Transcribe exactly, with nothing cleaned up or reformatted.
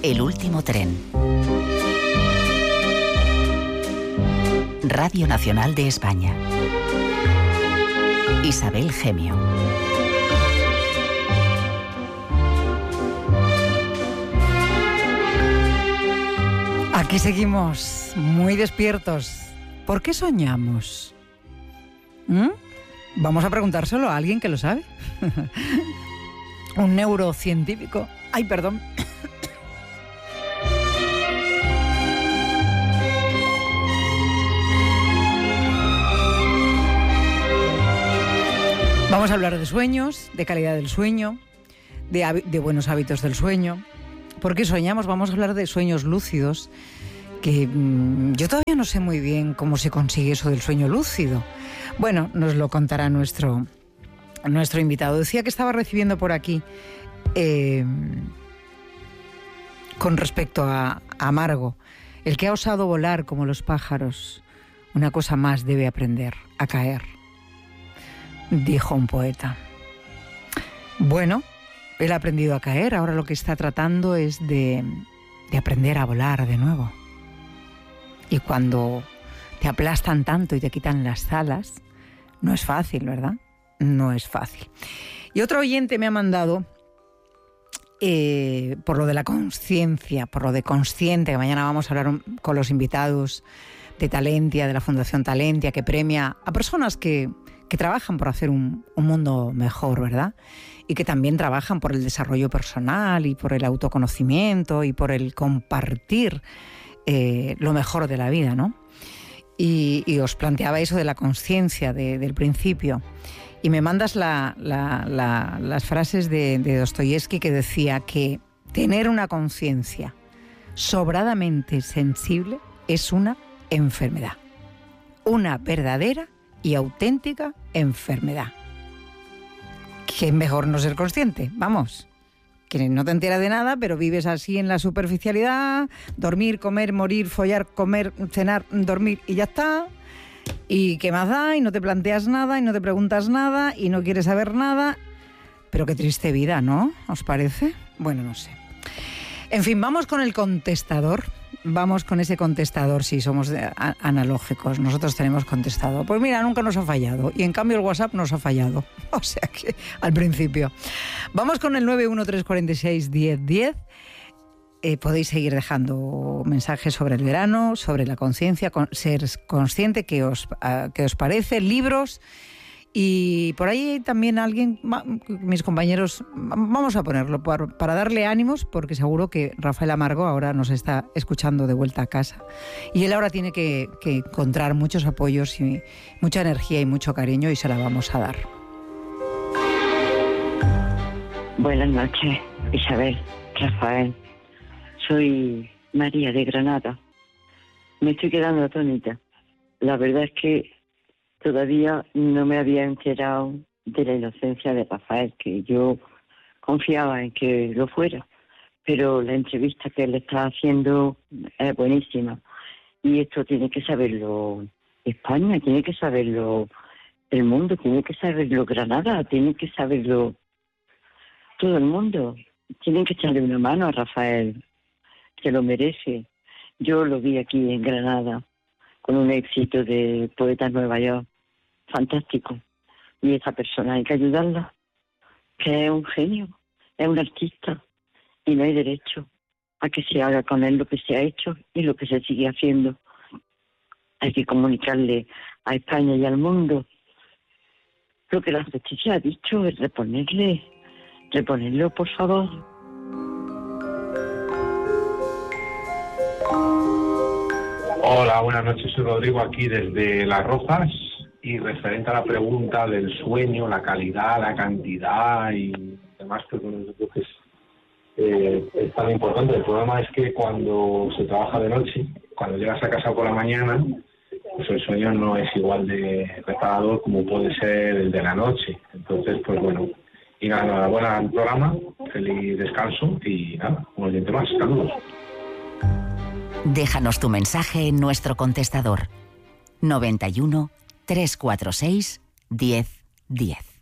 El último tren. Radio Nacional de España. Isabel Gemio. Aquí seguimos muy despiertos. ¿Por qué soñamos? ¿Mm? Vamos a preguntárselo a alguien que lo sabe. Un neurocientífico. Ay, perdón. Vamos a hablar de sueños, de calidad del sueño, de, de buenos hábitos del sueño. ¿Por qué soñamos? Vamos a hablar de sueños lúcidos, que mmm, yo todavía no sé muy bien cómo se consigue eso del sueño lúcido. Bueno, nos lo contará nuestro, nuestro invitado. Decía que estaba recibiendo por aquí, eh, con respecto a, a Margo, el que ha osado volar como los pájaros, una cosa más debe aprender, a caer, dijo un poeta. Bueno, él ha aprendido a caer, ahora lo que está tratando es de, de aprender a volar de nuevo. Y cuando te aplastan tanto y te quitan las alas, no es fácil, ¿verdad? No es fácil. Y otro oyente me ha mandado, eh, por lo de la consciencia, por lo de consciente, que mañana vamos a hablar con los invitados de Talentia, de la Fundación Talentia, que premia a personas que, que trabajan por hacer un, un mundo mejor, ¿verdad? Y que también trabajan por el desarrollo personal y por el autoconocimiento y por el compartir eh, lo mejor de la vida, ¿no? Y, y os planteaba eso de la conciencia de, del principio. Y me mandas la, la, la, las frases de, de Dostoyevsky, que decía que tener una conciencia sobradamente sensible es una enfermedad. Una verdadera y auténtica enfermedad. Que es mejor no ser consciente, vamos. Que no te enteras de nada, pero vives así en la superficialidad, dormir, comer, morir, follar, comer, cenar, dormir y ya está. Y qué más da, y no te planteas nada, y no te preguntas nada, y no quieres saber nada. Pero qué triste vida, ¿no? ¿Os parece? Bueno, no sé. En fin, vamos con el contestador. Vamos con ese contestador, si somos analógicos. Nosotros tenemos contestador. Pues mira, nunca nos ha fallado. Y en cambio el WhatsApp nos ha fallado. O sea que al principio. Vamos con el nueve uno tres cuatro seis, diez diez. Eh, podéis seguir dejando mensajes sobre el verano, sobre la conciencia, con, ser consciente, qué os, uh, qué os parece, libros. Y por ahí también alguien, mis compañeros, vamos a ponerlo para, para darle ánimos, porque seguro que Rafael Amargo ahora nos está escuchando de vuelta a casa. Y él ahora tiene que, que encontrar muchos apoyos y mucha energía y mucho cariño, y se la vamos a dar. Buenas noches, Isabel, Rafael. Soy María de Granada. Me estoy quedando atónita. La verdad es que todavía no me había enterado de la inocencia de Rafael, que yo confiaba en que lo fuera, pero la entrevista que él está haciendo es buenísima. Y esto tiene que saberlo España, tiene que saberlo el mundo, tiene que saberlo Granada, tiene que saberlo todo el mundo. Tienen que echarle una mano a Rafael, que lo merece. Yo lo vi aquí en Granada, con un éxito de Poetas Nueva York. Fantástico. Y esa persona hay que ayudarla, que es un genio, es un artista, y no hay derecho a que se haga con él lo que se ha hecho y lo que se sigue haciendo. Hay que comunicarle a España y al mundo lo que la justicia ha dicho, es reponerle, reponerlo, por favor. Hola, buenas noches, soy Rodrigo, aquí desde Las Rozas. Y referente a la pregunta del sueño, la calidad, la cantidad y demás, que bueno, yo creo que es, eh, es tan importante. El problema es que cuando se trabaja de noche, cuando llegas a casa por la mañana, pues el sueño no es igual de reparador como puede ser el de la noche. Entonces, pues bueno, y nada, enhorabuena al programa, feliz descanso y nada, un oyente más, saludos. Déjanos tu mensaje en nuestro contestador noventa y uno, tres cuatro seis, diez diez.